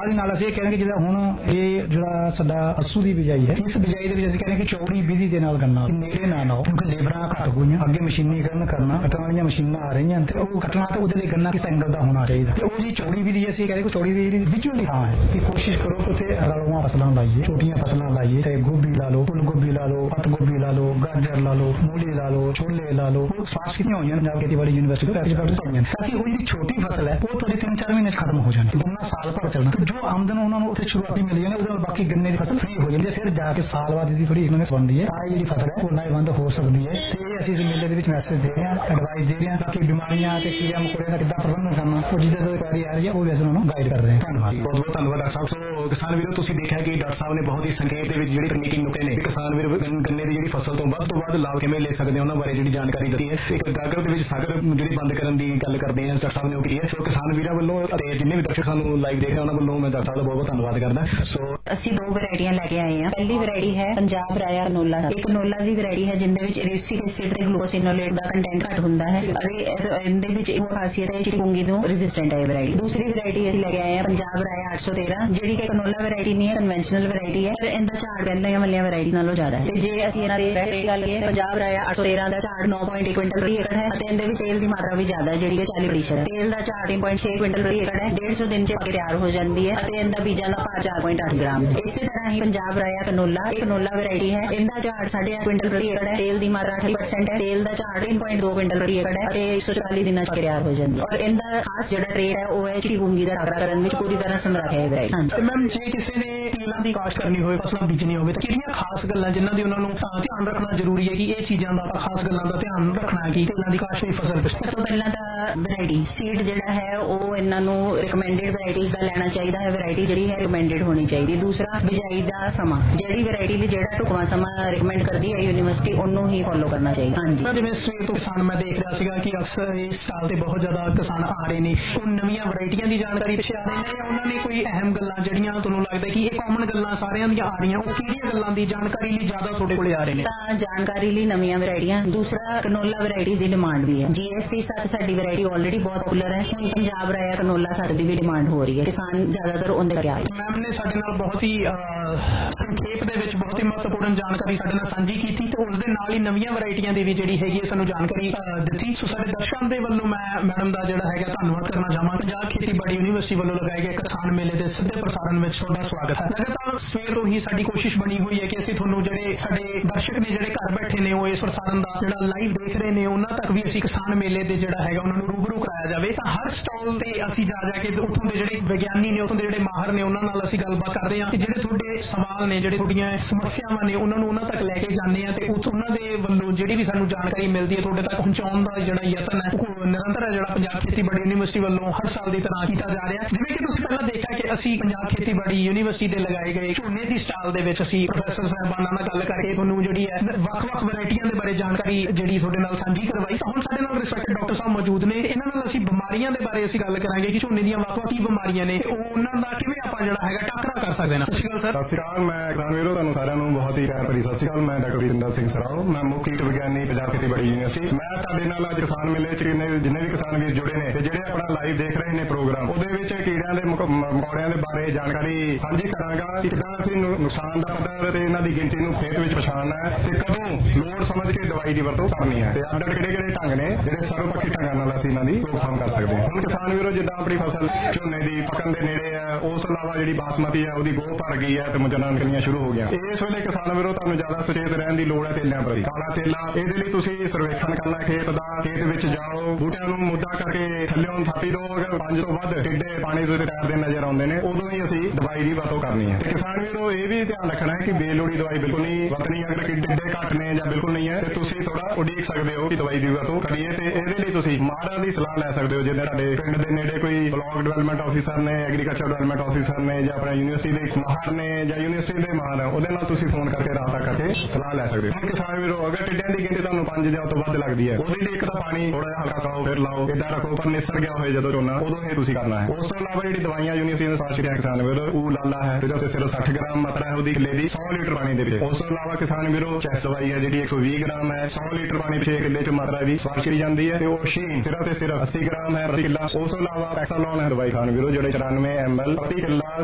ਨਾਲ ਹੀ ਨਾਲ ਅਸੀਂ ਇਹ ਕਹਿੰਦੇ ਕਿ ਜਿਹੜਾ ਹੁਣ ਇਹ ਜਿਹੜਾ ਸਾਡਾ ਅੱਸੂ ਦੀ ਬਿਜਾਈ ਹੈ, ਇਸ ਬਿਜਾਈ ਦੇ ਵਿੱਚ ਅਸੀਂ ਕਹਿੰਦੇ ਕਿ ਚੌੜੀ ਵਿਧੀ ਦੇ ਨਾਲ ਗੰਨਾ ਨੇੜੇ ਨਾ ਲਾਓ, ਕਿਉਂਕਿ ਲੇਬਰਾਂ ਘੱਟ ਗਈਆਂ, ਅੱਗੇ ਮਸ਼ੀਨੀਕਰਨ ਕਰਨਾ, ਕੱਟਣ ਵਾਲੀਆਂ ਮਸ਼ੀਨਾਂ ਆ ਰਹੀਆਂ ਤੇ ਉਹ ਕੱਟਣਾ ਤੇ ਉਹਦੇ ਲਈ ਗੰਨਾ ਕਿਸ ਐਂਗਲ ਦਾ ਹੋਣਾ ਚਾਹੀਦਾ। ਤੇ ਉਹ ਜੀ ਚੌੜੀ ਵਿਧੀ ਅਸੀਂ ਕਹਿੰਦੇ ਕਿ ਚੌੜੀ ਵਿਧੀ ਵਿੱਚੋਂ ਦੀ ਥਾਂ ਹੈ ਕਿ ਕੋਸ਼ਿਸ਼ ਕਰੋ ਕਿ ਉੱਥੇ ਰਲਵਾਂ ਫਸਲਾਂ ਲਾਈਏ, ਛੋਟੀਆਂ ਫਸਲਾਂ ਲਾਈਏ, ਤੇ ਗੋਭੀ ਲਾ ਲਓ, ਫੁੱਲ ਗੋਭੀ ਲਾ ਲਓ, ਪੱਤ ਗੋਭੀ ਲਾ ਲਓ, ਗਾਜਰ ਲਾ ਲਓ, ਮੂਲੀ ਲਾ ਲਓ, ਛੋਲੇ ਲਾ ਲਓ। ਉਹ ਸਾਫ ਕੀਤੀਆਂ ਹੋਈਆਂ ਪੰਜਾਬ ਖੇਤੀਬਾੜੀ ਯੂਨੀਵਰਸਿਟੀ ਤੋਂ ਪ੍ਰੈਕਟਿਸ ਹੋਈਆਂ ਤਾਂ ਕਿ ਉਹ ਜਿਹੜੀ ਛੋਟੀ ਫਸਲ ਹੈ ਉਹ ਤੁਹਾਡੀ 3-4 ਮਹੀਨੇ ਚ ਖਤਮ ਹੋ ਜਾਣੀ, ਗੰਨਾ ਸਾਲ ਭਰ ਚੱਲਣਾ। ਜੋ ਆਮਦਨ ਉਹਨਾਂ ਨੂੰ ਉੱਥੇ ਸ਼ੁਰੂਆਤੀ ਮਿਲ ਜਾਂਦੀ ਉਹਦੇ ਨਾਲ ਬਾਕੀ ਗੰਨੇ ਦੀ ਫਸਲ ਫ੍ਰੀ ਹੋ ਜਾਂਦੀ ਹੈ। ਫਿਰ ਜਾ ਕੇ ਸਾਲ ਬਾਅਦ ਇਹਦੀ ਥੋੜੀ ਇਕਨੋਮਿਕਸ ਬਣਦੀ ਹੈ, ਆਹ ਜਿਹੜੀ ਫਸਲ ਹੈ ਉਹ ਲਾਹੇਵੰਦ ਹੋ ਸਕਦੀ ਹੈ। ਤੇ ਇਹ ਅਸੀਂ ਇਸ ਮੇਲੇ ਦੇ ਵਿੱਚ ਮੈਸੇਜ ਦੇ ਰਹੇ ਹਾਂ, ਐਡਵਾਈਸ ਦੇ ਰਹੇ ਹਾਂ ਕਿ ਬਿਮਾਰੀਆਂ ਤੇ ਕੀੜਾ ਮਕੌੜਿਆਂ ਦਾ ਕਿੱਦਾਂ ਪ੍ਰਬੰਧਨ ਕਰਨਾ, ਉਹ ਜਿੱਦਾਂ ਤੋਂ ਇਨਕੁਆਇਰੀ ਆ ਰਹੀ ਹੈ ਉਹ ਵੀ ਅਸੀਂ ਉਹਨਾਂ ਨੂੰ ਗਾਈਡ ਕਰ ਰਹੇ ਹਾਂ। ਧੰਨਵਾਦ, ਬਹੁਤ ਬਹੁਤ ਧੰਨਵਾਦ ਡਾਕਟਰ ਸਾਹਿਬ। ਸੋ ਕਿਸਾਨ ਵੀਰੋ, ਤੁਸੀਂ ਦੇਖਿਆ ਕਿ ਡਾਕਟਰ ਸਾਹਿਬ ਨੇ ਬਹੁਤ ਹੀ ਸੰਖੇਪ ਦੇ ਵਿੱਚ ਜਿਹੜੀ ਤਕਨੀਕੀ ਨੁਕਤੇ ਨੇ ਕਿਸਾਨ ਵੀਰ ਗੰਨੇ ਦੀ ਜਿਹੜੀ ਫਸਲ ਤੋਂ ਵੱਧ ਲਾਭ ਕਿਵੇਂ ਲੈ ਸਕਦੇ ਉਹਨਾਂ ਬਾਰੇ ਜਿਹੜੀ ਜਾਣਕਾਰੀ ਦਿੱਤੀ ਹੈ। ਇੱਕ ਗਾਗਰ ਦੇ ਵਿੱਚ ਸਾਗਰ ਜਿਹੜੀ ਬੰਦ ਕਰਨ ਦੀ ਗੱਲ ਕਰਦੇ ਹਾਂ ਡਾਕਟਰ ਸਾਹਿਬ ਨੇ ਉਹ ਕੀਤੀ ਹੈ। ਸੋ ਕਿਸਾਨ ਵੀਰਾਂ ਵੱਲੋਂ ਅਤੇ ਜਿੰਨੇ ਵੀ ਦਰਸ਼ਕ ਸਾਨੂੰ ਲਾਈਵ ਦੇਖ ਰਹੇ ਉਹਨਾਂ ਵੱਲੋਂ ਮੈਂ ਡਾਕਟਰ ਸਾਹਿਬ ਦਾ ਬਹੁਤ ਬਹੁਤ ਧੰਨਵਾਦ ਕਰਦਾ। ਸੋ ਅਸੀਂ 2 ਵੈਰਾਈਟੀਆਂ ਲੈ ਕੇ ਆਏ ਹਾਂ। ਪਹਿਲੀ ਵੈਰਾਈਟੀ ਹੈ ਪੰਜਾਬ ਰਾਇਆ ਕਨੋਲਾ। ਇਹ ਕਨੋਲਾ ਦੀ ਵੈਰਾਈਟੀ ਹੈ ਜਿੰਦੇ ਵਿੱਚ ਰੇਸਿਕ ਐਸਿਡ ਤੇ ਗਲੂਕੋਸਿਨੋਲੇਟ ਦਾ ਕੰਟੈਂਟ ਘੱਟ ਹੁੰਦਾ ਹੈ ਅਤੇ ਇਹਦੇ ਵਿੱਚ ਇਹ ਖਾਸੀਅਤ ਹੈ ਜਿਹੜੀ ਫੰਗੀ ਨੂੰ ਰੈਜ਼ਿਸਟੈਂਟ ਹੈ ਇਹ ਵੈਰਾਈਟੀ। ਦੂਸਰੀ ਵੈਰਾਈਟੀ ਅਸੀਂ ਲੈ ਕੇ ਆਏ ਹਾਂ ਪੰਜਾਬ ਰਾਇਆ 813, ਜਿਹੜੀ ਕਿ ਕਨੋਲਾ ਵੈਰਾਈਟੀ ਨਹੀਂ ਹੈ, ਕਨਵੈਨਸ਼ਨਲ ਵੈਰਾਈਟੀ ਹੈ, ਪਰ ਇਹਦਾ ਝਾੜ ਪਹਿਲਾਂ ਵਾਲੀਆਂ ਵੈਰਾਈਟੀ ਨਾਲੋਂ ਜ਼ਿਆਦਾ ਹੈ। ਤੇ ਜੇ ਅਸੀਂ ਇਹਨਾਂ ਦੀ ਰੇਟ ਗੱਲ ਕਰੀਏ, ਪੰਜਾਬ ਰਾਇਆ 813 ਦਾ ਝਾੜ 9.1 ਕੁਇੰਟਲ ਪ੍ਰਤੀ ਏਕੜ ਹੈ ਅਤੇ ਇਹਦੇ ਵਿੱਚ ਤੇਲ ਦੀ ਮਾਤਰਾ ਵੀ ਜ਼ਿਆਦਾ ਹੈ ਜਿਹੜੀ ਕਿ 40% ਹੈ। ਤੇਲ ਦਾ ਝਾੜ 3.6 ਕੁਇੰਟਲ ਪ੍ਰਤੀ ਏਕੜ ਹੈ, 150 ਦਿਨ ਚ ਤਿਆਰ ਹੋ ਜਾਂਦੀ ਹੈ ਅਤੇ ਇਹਦਾ ਬੀਜਾਂ ਦਾ ਭਾਰ 4.8 ਗ੍ਰਾਮ। ਇਸੇ ਤਰ੍ਹਾਂ ਹੀ ਪੰਜਾਬ ਰਾਇਆ ਕਨੋਲਾ ਇਹ ਕਨੋਲਾ ਵੈਰਾਈਟੀ ਹੈ, ਇਹਦਾ ਝਾੜ 8.5 ਕੁਇੰਟਲ ਪ੍ਰਤੀ ਏਕੜ ਹੈ, ਤੇਲ ਦੀ ਮਾਤਰਾ 28% ਹੈ, ਤੇਲ ਦਾ ਝਾੜ 3.2 ਕੁਇੰਟਲ ਪ੍ਰਤੀ ਏਕੜ ਹੈ ਅਤੇ 140 ਦਿਨਾਂ ਚ ਤਿਆਰ ਹੋ ਜਾਂਦੀ ਹੈ। ਔਰ ਇਹਦਾ ਖਾਸ ਜਿਹੜਾ ਟ੍ਰੇਡ ਹੈ ਉਹ ਹੈ ਚਿੜੀ ਗੁੰਗੀ ਦਾ ਟਾਕਰਾ ਕਰਨ ਵਿੱਚ ਪੂਰੀ ਤਰ੍ਹਾਂ ਸਮਰੱਥ ਹੈ ਇਹ ਵੈਰਾਈਟੀ। ਮੈਮ, ਜੇ ਕਿਸੇ ਨੇ ਤੇਲਾਂ ਦੀ ਕਾਸ਼ਤ ਕਰਨੀ ਹੋਵੇ, ਫਸਲਾਂ ਬੀਜਣੀ ਹੋਵੇ ਤਾਂ ਕਿਹੜੀਆਂ ਖਾਸ ਗੱਲਾਂ ਜਿਨ੍ਹਾਂ ਦੀ ਉਹਨਾਂ ਨੂੰ ਧਿਆਨ ਰੱਖਣਾ ਜ਼ਰੂਰੀ ਹੈ ਕਿ ਇਹ ਚੀਜ਼ਾਂ ਦਾ ਖਾਸ ਗੱਲਾਂ ਦਾ ਧਿਆਨ ਰੱਖਣਾ ਕਿ ਤੇਲਾਂ ਦੀ ਕਾਸ਼ਤ ਦੀ ਫਸਲ ਵਿੱਚ? ਸਭ ਤੋਂ ਪਹਿਲਾਂ ਤਾਂ ਵੈਰਾਈਟੀ ਸੀਡ ਜਿਹੜਾ ਹੈ ਉਹ ਇਹਨਾਂ ਨੂੰ ਰਿਕਮੈਂਡਡ ਵੈਰਾਈਟੀਜ਼ ਦਾ ਲੈਣਾ ਚਾਹੀਦਾ ਹੈ। ਵੈਰਾਈਟੀ ਜਿਹੜੀ ਹੈ ਰਿਕਮੈਂਡਡ ਹੋਣੀ ਚਾਹੀਦੀ। ਦੂਸਰਾ, ਬਿਜਾਈ ਦਾ ਸਮਾਂ, ਜਿਹੜੀ ਵੈਰਾਈਟੀ ਲਈ ਜਿਹੜਾ ਢੁਕਵਾਂ ਸਮਾਂ ਰਿਕਮੈਂਡ ਕਰਦੀ ਹੈ ਯੂਨੀਵਰਸਿਟੀ ਉਹਨੂੰ ਹੀ ਫੋਲੋ ਕਰਨਾ ਚਾਹੀਦਾ। ਹਾਂਜੀ, ਜਿਵੇਂ ਸਵੇਰ ਤੋਂ ਕਿਸਾਨ ਮੈਂ ਦੇਖ ਰਿਹਾ ਸੀਗਾ ਕਿ ਅਕਸਰ ਇਸ ਸਟਾਲ ਤੇ ਬਹੁਤ ਜ਼ਿਆਦਾ ਕਿਸਾਨ ਆ ਰਹੇ ਨੇ, ਉਹ ਨਵੀਆਂ ਵੈਰਾਈਟੀਆਂ ਦੀ ਜਾਣਕਾਰੀ ਪਿੱਛੇ ਆ ਰਹੇ ਨੇ ਜਾਂ ਉਹਨਾਂ ਨੇ ਕੋਈ ਅਹਿਮ ਗੱਲਾਂ ਜਿਹੜੀਆਂ ਤੁਹਾਨੂੰ ਲੱਗਦਾ ਕਿ ਇਹ ਕਾਮਨ ਗੱਲਾਂ ਸਾਰਿਆਂ ਦੀਆਂ ਆ ਰਹੀਆਂ, ਉਹ ਕਿਹੜੀਆਂ ਗੱਲਾਂ ਦੀ ਜਾਣਕਾਰੀ ਲਈ ਜ਼ਿਆਦਾ ਤੁਹਾਡੇ ਕੋਲੇ ਆ ਰਹੇ ਨੇ? ਤਾਂ ਜਾਣਕਾਰੀ ਲਈ ਨਵੀਆਂ ਵੈਰਾਈਟੀਆਂ। ਦੂਸਰਾ, ਕਨੋਲਾ ਵੈਰਾਈਟੀਜ਼ ਦੀ ਡਿਮਾਂਡ ਵੀ ਹੈ। GSC 7 ਸਾਡੀ ਵੈਰਾਈਟੀ ਆਲਰੇਡੀ ਬਹੁਤ ਪਪੂਲਰ ਹੈ, ਹੁਣ ਪੰਜਾਬ ਰਾਇਆ ਕਨੋਲਾ 7 ਦੀ ਵੀ ਡਿਮਾਂਡ ਹੋ ਰਹੀ ਹੈ। ਕਿਸਾਨ ਜ਼ਿਆਦਾਤਰ ਉਹਦੇ ਕਰਕੇ ਆ ਰਹੇ। ਮੈਮ ਨੇ ਸਾਡੇ ਨਾਲ ਬਹੁਤ ਹੀ ਸੰਖੇਪ ਦੇ ਵਿੱਚ ਬਹੁਤ ਹੀ ਮਹੱਤਵਪੂਰਨ ਜਾਣਕਾਰੀ ਸਾਡੇ ਨਾਲ ਸਾਂਝੀ ਕੀਤੀ ਤੇ ਉਸ ਦੇ ਨਾਲ ਹੀ ਨਵੀਆਂ ਵੈਰਾਈਟੀਆਂ ਦੀ ਵੀ ਜਿਹੜੀ ਹੈਗੀ ਸਾਨੂੰ ਜਾਣਕਾਰੀ ਦਿੱਤੀ। ਸੋ ਸਾਡੇ ਦਰਸ਼ਕਾਂ ਦੇ ਵੱਲੋਂ ਮੈਂ ਮੈਡਮ ਦਾ ਜਿਹੜਾ ਹੈਗਾ ਧੰਨਵਾਦ ਕਰਨਾ ਚਾਹਾਂਗਾ। ਪੰਜਾਬ ਖੇਤੀਬਾੜੀ ਯੂਨੀਵਰਸਿਟੀ ਵੱਲੋਂ ਲਗਾਏ ਗਏ ਕਿਸਾਨ ਮੇਲੇ ਦੇ ਸਿੱਧੇ ਪ੍ਰਸਾਰਣ ਵਿੱਚ ਤੁਹਾਡਾ ਸਵਾਗਤ ਹੈ। ਲਗਾਤਾਰ ਸਵੇਰ ਤੋਂ ਹੀ ਸਾਡੀ ਕੋਸ਼ਿਸ਼ ਬਣੀ ਹੋਈ ਹੈ ਕਿ ਅਸੀਂ ਤੁਹਾਨੂੰ ਜਿਹੜੇ ਸਾਡੇ ਦਰਸ਼ਕ ਨੇ ਜਿਹੜੇ ਘਰ ਬੈਠੇ ਨੇ ਉਹ ਇਸ ਪ੍ਰਸਾਰਣ ਦਾ ਜਿਹੜਾ ਲਾਈਵ ਦੇਖ ਰਹੇ ਨੇ ਉਹਨਾਂ ਤੱਕ ਵੀ ਅਸੀਂ ਕਿਸਾਨ ਮੇਲੇ ਦੇ ਜਿਹੜਾ ਹੈਗਾ ਉਹਨਾਂ ਨੂੰ ਰੂਬਰੂ ਕਰਾਇਆ ਜਾਵੇ। ਤਾਂ ਹਰ ਸਟਾਲ ਤੇ ਅਸੀਂ ਜਾ ਕੇ ਉੱਥੋਂ ਦੇ ਜਿਹੜੇ ਵਿਗਿਆਨੀ ਨੇ, ਉੱਥੋਂ ਦੇ ਜਿਹੜੇ ਮਾਹਰ ਨੇ ਉਹਨਾਂ ਨਾਲ ਅਸੀਂ ਗੱਲਬਾਤ ਕਰਦੇ ਹਾਂ ਕਿ ਜਿਹੜੇ ਤੁਹਾਡੇ ਸਵਾਲ ਨੇ, ਜਿਹੜੇ ਤੁਹਾਡੀਆਂ ਸਮੱਸਿਆਵਾਂ ਨੇ ਉਹਨਾਂ ਨੂੰ ਉਹਨਾਂ ਤੱਕ ਲੈ ਕੇ ਜਾਂਦੇ ਹਾਂ ਤੇ ਉਹਨਾਂ ਦੇ ਵੱਲੋਂ ਜਿਹੜੀ ਵੀ ਸਾਨੂੰ ਜਾਣਕਾਰੀ ਮਿਲਦੀ ਹੈ ਤੁਹਾਡੇ ਤੱਕ ਪਹੁੰਚਾਉਣ ਦਾ ਜਿਹੜਾ ਯਤਨ ਹੈ ਉਹ ਨਿਰੰਤਰ ਹੈ ਜਿਹੜਾ ਪੰਜਾਬ ਖੇਤੀਬਾੜੀ ਯੂਨੀਵਰਸਿਟੀ ਵੱਲੋਂ ਹਰ ਸਾਲ ਦੀ ਤਰ੍ਹਾਂ ਕੀਤਾ ਜਾ ਰਿਹਾ। ਜਿਵੇਂ ਕਿ ਤੁਸੀਂ ਪਹਿਲਾਂ ਦੇਖਿਆ ਕਿ ਅਸੀਂ ਪੰਜਾਬ ਖੇਤੀਬਾੜੀ ਯੂਨੀਵਰਸਿਟੀ ਦੇ ਲਗਾਏ ਗਏ ਝੋਨੇ ਦੀ ਸਟਾਲ ਦੇ ਵਿੱਚ ਅਸੀਂ ਪ੍ਰੋਫੈਸਰ ਸਾਹਿਬਾਨਾਂ ਨਾਲ ਗੱਲ ਕਰਕੇ ਤੁਹਾਨੂੰ ਜਿਹੜੀ ਹੈ ਵੱਖ-ਵੱਖ ਵੈਰਾਈਟੀਆਂ ਦੇ ਬਾਰੇ ਜਾਣਕਾਰੀ ਜਿਹੜੀ ਤੁਹਾਡੇ ਨਾਲ ਸਾਂਝੀ ਕਰਵਾਈ। ਤਾਂ ਹੁਣ ਸਾਡੇ ਨਾਲ ਰਿਸਪੈਕਟਡ ਡਾਕਟਰ ਸਾਹਿਬ ਮੌਜੂਦ ਨੇ, ਇਹਨਾਂ ਨਾਲ ਅਸੀਂ ਬਿਮਾਰੀਆਂ ਦੇ ਬਾਰੇ ਅਸੀਂ ਗੱਲ ਕਰਾਂਗੇ ਕਿ ਝੋਨੇ ਦੀਆਂ ਵੱਖ-ਵੱਖ ਕੀ ਬਿਮਾਰੀਆਂ ਨੇ, ਉਹਨਾਂ ਦਾ ਕਿਵੇਂ ਆਪਾਂ ਜਿਹੜਾ ਹੈਗਾ ਟਾਕਰਾ ਕਰ ਸਕਦੇ ਹਾਂ। ਸਤਿ ਸ਼੍ਰੀ ਅਕਾਲ ਸਰ। ਸਤਿ ਸ਼੍ਰੀ ਅਕਾਲ, ਮੈਂ ਕਿਸਾਨ ਵੀਰੋ ਤੁਹਾਨੂੰ ਸਾਰਿਆਂ ਨੂੰ ਬਹੁਤ ਹੀ ਪਿਆਰ ਭਰੀ ਸਤਿ ਸ਼੍ਰੀ ਅਕਾਲ। ਮੈਂ ਡਾਕਟਰ ਜਤਿੰਦਰ ਸਿੰਘ ਸਰਾਓ, ਮੈਂ ਮੁੱਖ ਕੀਟ ਵਿਗਿਆਨੀ ਪੰਜਾਬ ਖੇਤੀਬਾੜੀ ਯੂਨੀਵਰਸਿਟੀ। ਮੈਂ ਤੁਹਾਡੇ ਨਾਲ ਅੱਜ ਕਿਸਾਨ ਮੇਲੇ ਵਿੱਚ ਜਿੰਨੇ ਵੀ ਕਿਸਾਨ ਵੀਰ ਜੁੜੇ ਨੇ ਤੇ ਜਿਹੜੇ ਆਪਣਾ ਲਾਈਵ ਦੇਖ ਰਹੇ ਨੇ ਪ੍ਰੋਗਰਾਮ, ਉਹਦੇ ਵਿੱਚ ਕੀੜਿਆਂ ਦੇ ਮਕੌੜਿਆਂ ਦੇ ਬਾਰੇ ਜਾਣਕਾਰੀ ਸਾਂਝੀ ਕਰਾਂਗਾ। ਕਿੱਦਾਂ ਅਸੀਂ ਨੁਕਸਾਨ ਦਾ ਪਤਾ ਤੇ ਇਹਨਾਂ ਦੀ ਗਿਣਤੀ ਨੂੰ ਖੇਤ ਵਿੱਚ ਪਛਾਣਨਾ ਹੈ ਤੇ ਕਦੋਂ ਲੋੜ ਸਮਝ ਕੇ ਦਵਾਈ ਦੀ ਵਰਤੋਂ ਕਰਨੀ ਹੈ ਤੇ ਅੱਡ ਕਿਹੜੇ ਢੰਗ ਨੇ ਜਿਹੜੇ ਸਰਵਪੱਖੀ ਢੰਗਾਂ ਨਾਲ ਅਸੀਂ ਇਹਨਾਂ ਦੀ ਰੋਕਥਾਮ ਕਰ ਸਕਦੇ ਹਾਂ। ਹੁਣ ਕਿਸਾਨ ਵੀਰੋ, ਜਿੱਦਾਂ ਆਪਣੀ ਫਸਲ ਝੋਨੇ ਦੀ ਪੱਕਣ ਦੇ ਨੇੜੇ ਹੈ, ਉਸ ਤੋਂ ਇਲਾਵਾ ਜਿਹੜੀ ਬਾਸਮਤੀ ਹੈ ਉਹਦੀ ਗੋਹ ਭਰ ਗਈ ਹੈ ਤੇ ਮੁੰਜਣਾ ਨਿਕਲਣੀਆਂ ਸ਼ੁਰੂ ਹੋ ਗਈਆਂ। ਇਸ ਵੇਲੇ ਕਿਸਾਨ ਵੀਰੋ ਤੁਹਾਨੂੰ ਜ਼ਿਆਦਾ ਸੁਚੇਤ ਰਹਿਣ ਦੀ ਲੋੜ ਹੈ ਤੇਲਿਆਂ ਪ੍ਰਤੀ। ਕਾਲਾ ਤੇਲਾ, ਇਹਦੇ ਲਈ ਤੁਸੀਂ ਸਰਵੇਖਣ ਕਰਨਾ ਖੇਤ ਦਾ। ਖੇਤ ਵਿੱਚ ਜਾਓ, ਬੂਟਿਆਂ ਨੂੰ ਮੁੱਦਾ ਕਰਕੇ ਥੱਲਿਓਂ ਥਾਪੀ ਦਿਓ। ਅਗਰ 5 ਤੋਂ ਵੱਧ ਟਿੱਡੇ ਪਾਣੀ ਦੇ ਤੈਰਦੇ ਨਜ਼ਰ ਆਉਂਦੇ ਨੇ ਉਦੋਂ ਹੀ ਅਸੀਂ ਦਵਾਈ ਦੀ ਵਰਤੋਂ ਕਰਨੀ ਹੈ। ਤੇ ਕਿਸਾਨ ਵੀਰੋ ਇਹ ਵੀ ਧਿਆਨ ਰੱਖਣਾ ਹੈ ਕਿ ਬੇਲੋੜੀ ਦਵਾਈ ਬਿਲਕੁਲ ਨਹੀਂ ਵਰਤਣੀ। ਅਗਰ ਟਿੱਡੇ ਘੱਟ ਨੇ ਜਾਂ ਬਿਲਕੁਲ ਨਹੀਂ ਹੈ ਤੇ ਤੁਸੀਂ ਥੋੜਾ ਉਡੀਕ ਸਕਦੇ ਹੋ ਕਿ ਦਵਾਈ ਦੀ ਵਰਤੋਂ ਕਰੀਏ ਤੇ ਇਹਦੇ ਲਈ ਤੁਸੀਂ ਮਾਹਰਾਂ ਦੀ ਸਲਾਹ ਲੈ ਸਕਦੇ ਹੋ। ਜੇ ਤੁਹਾਡੇ ਪਿੰਡ ਦੇ ਨੇੜੇ ਕੋਈ ਬਲਾਕ ਡਿਵੈਲਪਮੈਂਟ ਆਫੀਸਰ ਨੇ, ਐਗਰੀਕਲਚਰ ਡਿਵੈਲਪਮੈਂਟ ਆਫੀਸਰ ਨੇ ਜਾਂ ਆਪਣਾ ਯੂਨੀਵਰਸਿਟੀ ਦੇ ਮਾਹਰ ਨੇ ਜਾਂ ਯੂਨੀਵਰਸਿਟੀ ਦੇ ਮਾਹਰ ਹੈ, ਉਹਦੇ ਨਾਲ ਤੁਸੀਂ ਫੋਨ ਕਰਕੇ ਰਾਬਤਾ ਕਰਕੇ ਸਲਾਹ ਲੈ ਸਕਦੇ ਹੋ। ਕਿਸਾਨ ਵੀਰੋ, ਅਗਰ ਟਿੱਡਿਆਂ ਦੀ ਗਿਣਤੀ ਤੁਹਾਨੂੰ 5 ਜਾਂ ਤੋਂ ਵੱਧ ਲੱਗਦੀ ਹੈ, ਉਹਦੇ ਲਈ ਇੱਕ ਤਾਂ ਪਾਣੀ ਥੋੜਾ ਜਿਹਾ ਹਲਕਾ ਸਾਓ ਫਿਰ ਲਾਓ, ਇਦਾਂ ਰੱਖੋ ਪਰ ਨਿਸਰ ਗਿਆ ਹੋਏ ਜਦੋਂ ਝੋਨਾ, ਉਦੋਂ ਇਹ ਤੁਸੀਂ ਕਰਨਾ ਹੈ। ਉਸ ਤੋਂ ਇਲਾਵਾ ਜਿਹੜੀ ਦਵਾਈਆਂ ਯੂਨੀਵਰਸਿਟੀ ਨੇ ਸਾਸ਼ ਕੀਤੀਆਂ ਕਿਸਾਨ ਵੀਰੋ, ਉਹ ਲਾਲਾ ਹੈ ਸਿਰਫ ਤੇ ਸਿਰਫ 60 ਗ੍ਰਾਮ ਮਾਤਰਾ ਹੈ ਉਹਦੀ ਕਿੱਲੇ ਦੀ 100 ਲੀਟਰ ਪਾਣੀ ਦੇ ਵਿੱਚ। ਉਸ ਤੋਂ ਇਲਾਵਾ ਕਿਸਾਨ ਵੀਰੋ ਚੈਸ ਦਵਾਈ ਹੈ ਜਿਹੜੀ 120 ਗ੍ਰਾਮ ਹੈ, 100 ਲੀਟਰ ਪਾਣੀ ਪਿੱਛੇ ਕਿੱਲੇ ਚ ਮਾਤਰਾ ਦੀ ਸਵਾਸ਼ ਕਰੀ ਜਾਂਦੀ ਹੈ ਤੇ ਉਹ ਸ਼ੀਨ ਸਿਰਫ ਤੇ ਸਿਰਫ 80 ਗ੍ਰਾਮ ਹੈ ਪ੍ਰਤੀ ਕਿੱਲਾ। ਉਸ ਤੋਂ ਇਲਾਵਾ ਪੈਕਸਾਲੋਨ ਹੈ ਦਵਾਈ ਖਾਨ ਵੀਰੋ ਜਿਹੜੇ 94 ml ਪ੍ਰਤੀ ਕਿੱਲਾ